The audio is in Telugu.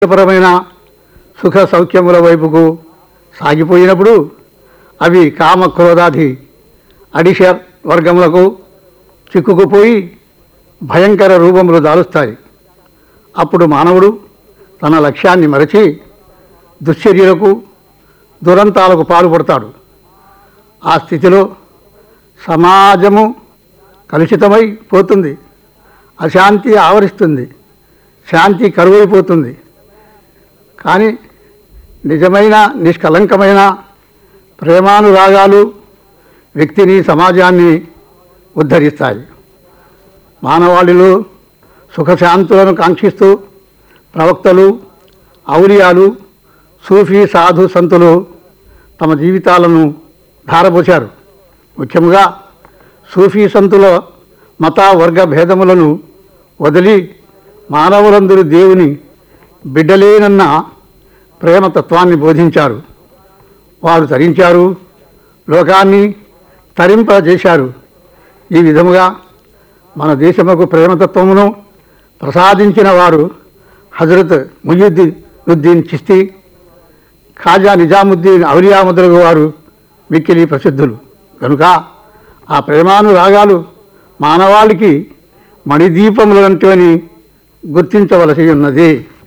పరమైన సుఖ సౌఖ్యముల వైపుకు సాగిపోయినప్పుడు అవి కామ క్రోధాది అడిష వర్గములకు చిక్కుకుపోయి భయంకర రూపములు దాలుస్తాయి. అప్పుడు మానవుడు తన లక్ష్యాన్ని మరచి దుశ్చర్యలకు దురంతాలకు పాల్పడతాడు. ఆ స్థితిలో సమాజము కలుషితమై పోతుంది, అశాంతి ఆవరిస్తుంది, శాంతి కరువైపోతుంది. కానీ నిజమైన నిష్కలంకమైన ప్రేమానురాగాలు వ్యక్తిని సమాజాన్ని ఉద్ధరిస్తాయి. మానవాళిలో సుఖశాంతులను కాంక్షిస్తూ ప్రవక్తలు, ఔలియాలు, సూఫీ సాధు సంతులు తమ జీవితాలను ధారపోశారు. ముఖ్యంగా సూఫీ సంతుల మత వర్గ భేదములను వదిలి మానవులందరూ దేవుని బిడ్డలేనన్న ప్రేమతత్వాన్ని బోధించారు. వారు తరించారు, లోకాన్ని తరింపజేశారు. ఈ విధముగా మన దేశముకు ప్రేమతత్వమును ప్రసాదించిన వారు హజరత్ ముయ్యిద్దీన్ చిస్తీ, ఖాజా నిజాముద్దీన్ ఔలియా మొదలగు వారు మిక్కిలి ప్రసిద్ధులు. కనుక ఆ ప్రేమానురాగాలు మానవాళికి మణిదీపములంటివని గుర్తించవలసి ఉన్నది.